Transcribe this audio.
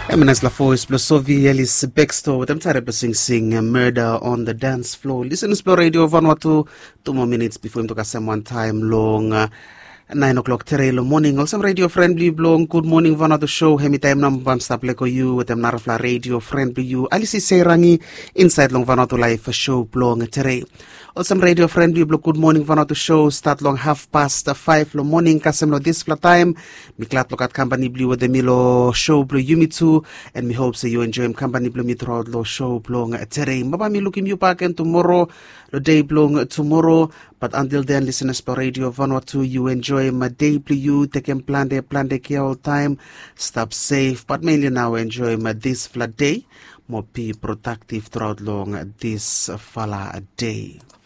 Eminas La Voice, Blosovi, Ellis Bextor, with them terrible sing Murder on the Dance Floor. Listen to Splo Radio Vanuatu, 2 more minutes before him to cast one time long. 9 o'clock today in the morning. Also, radio friendly blong. Good morning, Vanuatu show. Hemi time nam bam stap leko you with them narafla radio friendly you. Alisi Serangi inside long Vanuatu life show blong today. Also, radio friendly blog. Good morning, Vanuatu show. Start long 5:30 lo morning. Kasem lo this flat time. Mi clap look at company blue with the Milo show blue Yumi too. And we hope so you enjoy company blue me throughout lo show blong today. Maba mi looking you back and tomorrow. The day blong tomorrow. But until then, listeners per radio Vanuatu, you enjoy my day blue you. Take and plan the care all time. Stop safe. But mainly now enjoy my this flat day. More be productive throughout long this fala day.